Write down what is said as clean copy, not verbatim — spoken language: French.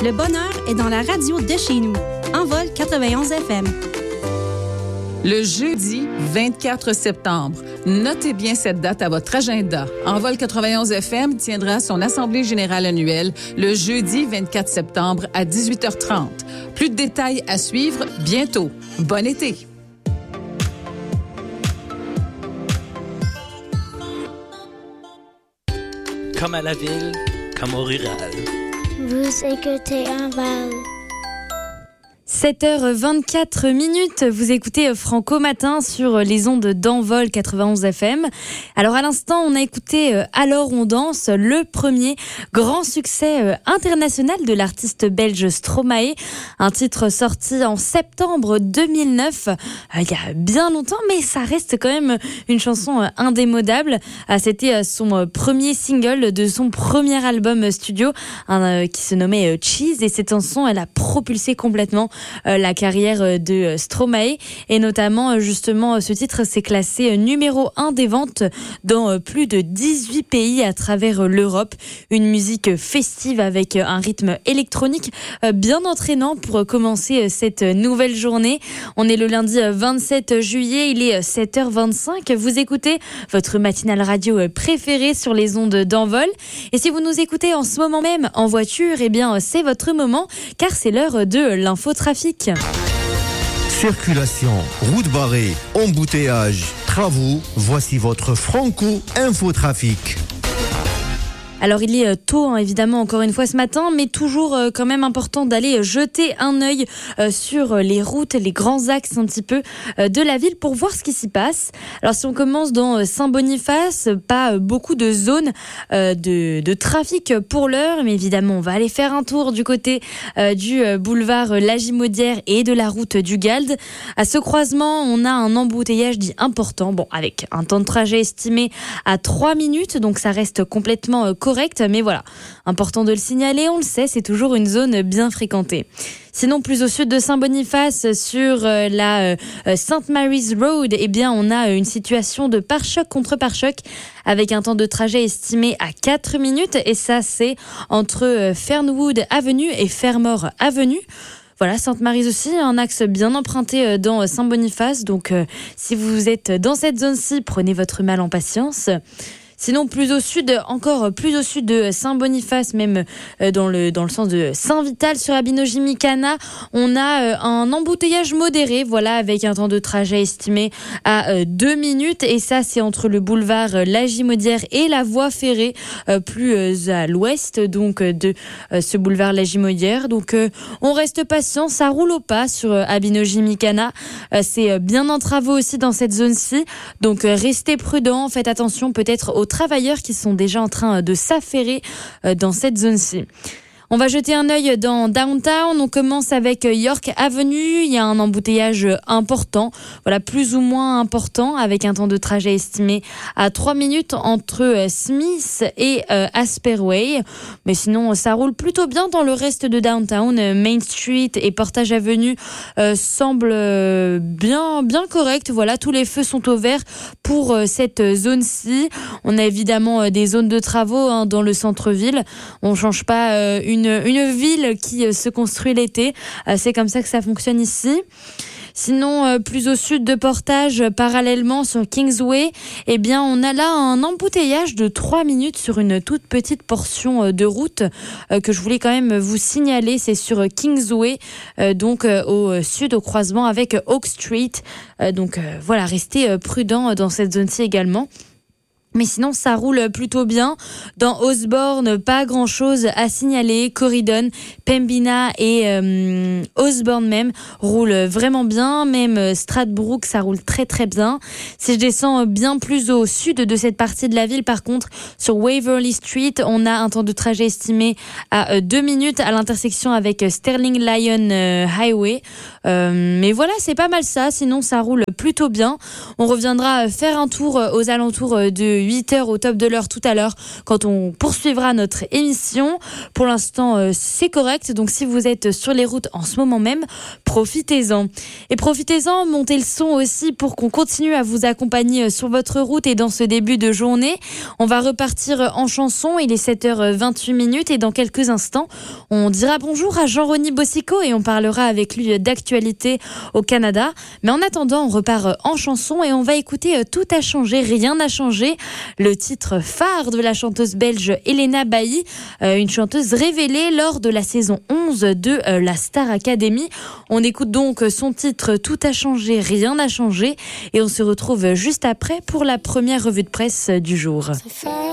Le bonheur est dans la radio de chez nous. Envol 91 FM. Le jeudi 24 septembre. Notez bien cette date à votre agenda. Envol 91 FM tiendra son assemblée générale annuelle le jeudi 24 septembre à 18h30. Plus de détails à suivre bientôt. Bon été! Comme à la ville, comme au rural. Vous écoutez Envol. 7h24, vous écoutez Franco Matin sur les ondes d'Envol 91 FM. Alors à l'instant, on a écouté Alors on danse, le premier grand succès international de l'artiste belge Stromae, un titre sorti en septembre 2009, il y a bien longtemps, mais ça reste quand même une chanson indémodable. C'était son premier single de son premier album studio, qui se nommait Cheese, et cette chanson, elle a propulsé complètement la carrière de Stromae, et notamment justement ce titre s'est classé numéro 1 des ventes dans plus de 18 pays à travers l'Europe. Une musique festive avec un rythme électronique bien entraînant pour commencer cette nouvelle journée. On est le lundi 27 juillet, il est 7h25. Vous écoutez votre matinale radio préférée sur les ondes d'Envol, et si vous nous écoutez en ce moment même en voiture, eh bien c'est votre moment, car c'est l'heure de l'infotrafic. Circulation, route barrée, embouteillage, travaux, voici votre Franco Infotrafic. Alors il est tôt, évidemment, encore une fois ce matin, mais toujours quand même important d'aller jeter un œil sur les routes, les grands axes un petit peu de la ville pour voir ce qui s'y passe. Alors si on commence dans Saint-Boniface, pas beaucoup de zones de trafic pour l'heure, mais évidemment on va aller faire un tour du côté du boulevard Lagimaudière et de la route du Gald. À ce croisement, on a un embouteillage dit important, bon, avec un temps de trajet estimé à 3 minutes, donc ça reste complètement correct, mais voilà, important de le signaler, on le sait, c'est toujours une zone bien fréquentée. Sinon, plus au sud de Saint-Boniface, sur la St. Mary's Road, eh bien, on a une situation de pare-choc contre pare-choc avec un temps de trajet estimé à 4 minutes, et ça, c'est entre Fernwood Avenue et Fermor Avenue. Voilà, Sainte-Mary's aussi, un axe bien emprunté dans Saint-Boniface, donc si vous êtes dans cette zone-ci, prenez votre mal en patience. Sinon, plus au sud, encore plus au sud de Saint-Boniface, même dans le sens de Saint-Vital, sur Abino-Gymkhana, on a un embouteillage modéré, voilà, avec un temps de trajet estimé à 2 minutes. Et ça, c'est entre le boulevard Lagimaudière et la voie ferrée, plus à l'ouest, donc de ce boulevard Lagimaudière. Donc, on reste patient, ça roule au pas sur Abino-Gymkhana. C'est bien en travaux aussi dans cette zone-ci. Donc, restez prudents, faites attention peut-être aux travailleurs qui sont déjà en train de s'affairer dans cette zone-ci. On va jeter un œil dans Downtown. On commence avec York Avenue. Il y a un embouteillage important, voilà, plus ou moins important, avec un temps de trajet estimé à 3 minutes entre Smith et Asperway. Mais sinon, ça roule plutôt bien dans le reste de Downtown. Main Street et Portage Avenue semblent bien corrects. Voilà, tous les feux sont au vert pour cette zone-ci. On a évidemment des zones de travaux dans le centre-ville. On change pas une ville qui se construit l'été. C'est comme ça que ça fonctionne ici. Sinon, plus au sud de Portage, parallèlement sur Kingsway, eh bien, on a là un embouteillage de 3 minutes sur une toute petite portion de route que je voulais quand même vous signaler. C'est sur Kingsway, donc au sud, au croisement avec Oak Street. Donc voilà, restez prudents dans cette zone-ci également. Mais sinon, ça roule plutôt bien. Dans Osborne, pas grand-chose à signaler. Corridon, Pembina et Osborne même roulent vraiment bien. Même Stradbrook, ça roule très très bien. Si je descends bien plus au sud de cette partie de la ville, par contre, sur Waverly Street, on a un temps de trajet estimé à 2 minutes à l'intersection avec Sterling Lion Highway. Mais voilà, c'est pas mal ça. Sinon, ça roule plutôt bien. On reviendra faire un tour aux alentours de 8h au top de l'heure tout à l'heure quand on poursuivra notre émission. Pour l'instant, c'est correct. Donc si vous êtes sur les routes en ce moment même, profitez-en. Et profitez-en, montez le son aussi pour qu'on continue à vous accompagner sur votre route et dans ce début de journée. On va repartir en chanson. Il est 7h28 et dans quelques instants, on dira bonjour à Jean-Rony Bossico et on parlera avec lui d'actualité au Canada. Mais en attendant, on repart en chanson et on va écouter Tout a changé, rien n'a changé. Le titre phare de la chanteuse belge Helena Bailly, une chanteuse révélée lors de la saison 11 de la Star Academy. On écoute donc son titre Tout a changé, rien n'a changé et on se retrouve juste après pour la première revue de presse du jour. Ça fait